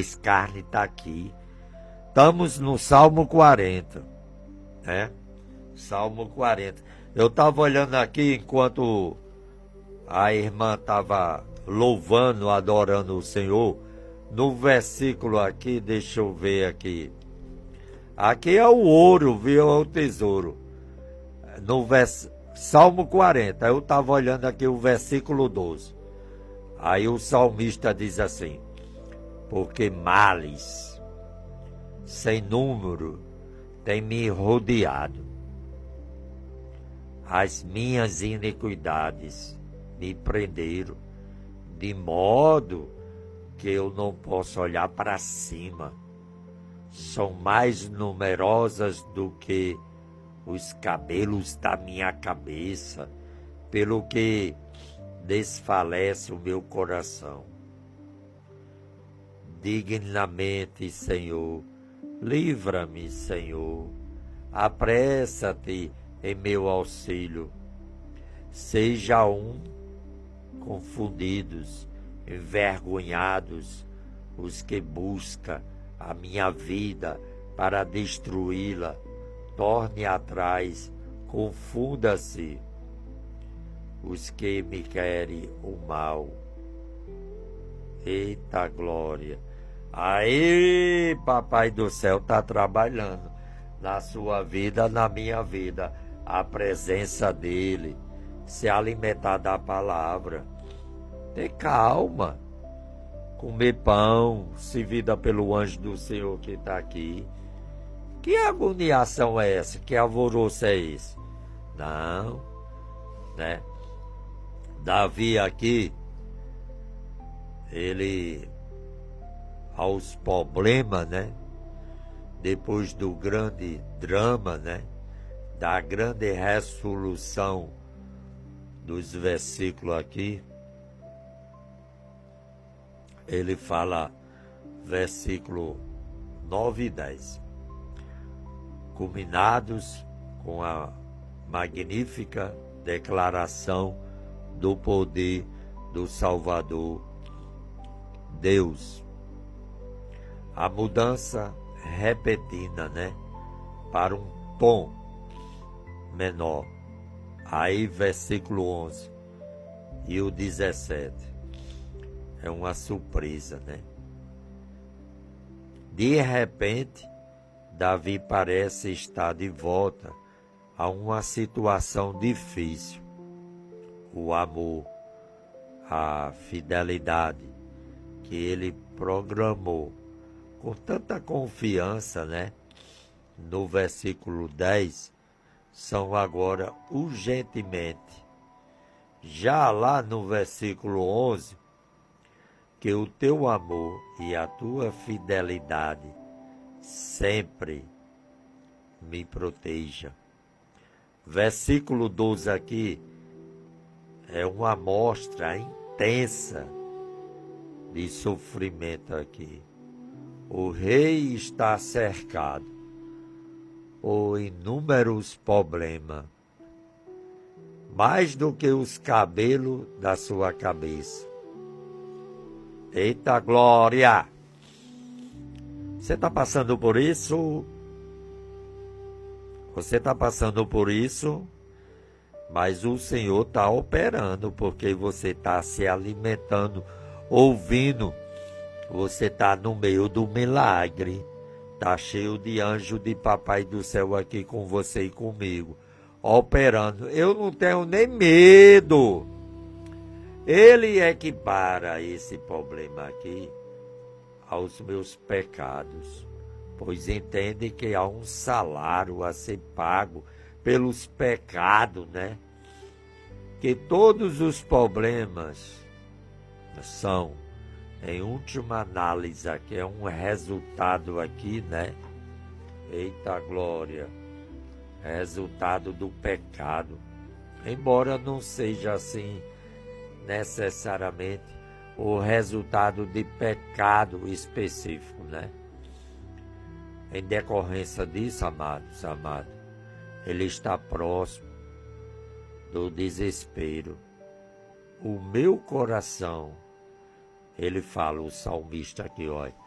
carne está aqui. Estamos no Salmo 40, né? Salmo 40. Eu estava olhando aqui enquanto a irmã estava louvando, adorando o Senhor. No versículo aqui, deixa eu ver aqui. Aqui é o ouro, viu? É o tesouro. No Salmo 40, eu estava olhando aqui o versículo 12. Aí o salmista diz assim: porque males sem número têm me rodeado, as minhas iniquidades me prenderam, de modo que eu não posso olhar para cima. São mais numerosas do que os cabelos da minha cabeça, pelo que desfalece o meu coração. Dignamente, Senhor, livra-me, Senhor, apressa-te em meu auxílio. Seja confundidos, envergonhados os que buscam a minha vida para destruí-la. Torne atrás, confunda-se os que me querem o mal. Eita glória! Aí, Papai do Céu está trabalhando na sua vida, na minha vida, a presença dele, se alimentar da palavra, ter calma, comer pão, servida pelo anjo do Senhor que está aqui. Que agoniação é essa? Que alvoroço é esse? Não, né? Davi aqui, ele, aos problemas, né? Depois do grande drama, né? Da grande resolução dos versículos aqui, ele fala, versículo 9 e 10. Culminados com a magnífica declaração do poder do Salvador Deus. A mudança repentina, né? Para um tom menor. Aí, versículo 11 e o 17. É uma surpresa, né? De repente, Davi parece estar de volta a uma situação difícil. O amor, a fidelidade que ele programou com tanta confiança, né? No versículo 10, são agora urgentemente. Já lá no versículo 11, que o teu amor e a tua fidelidade sempre me proteja. Versículo 12 aqui é uma amostra intensa de sofrimento aqui. O rei está cercado por inúmeros problemas, mais do que os cabelos da sua cabeça. Eita glória! Você está passando por isso? Você está passando por isso? Mas o Senhor está operando, porque você está se alimentando, ouvindo. Você está no meio do milagre. Está cheio de anjo de Papai do Céu aqui com você e comigo, operando. Eu não tenho nem medo. Ele equipara esse problema aqui aos meus pecados, pois entende que há um salário a ser pago pelos pecados, né? Que todos os problemas são, em última análise, aqui é um resultado aqui, né? Eita glória! Resultado do pecado. Embora não seja assim necessariamente o resultado de pecado específico, né? Em decorrência disso, amados, ele está próximo do desespero. O meu coração, ele fala, o salmista aqui, olha,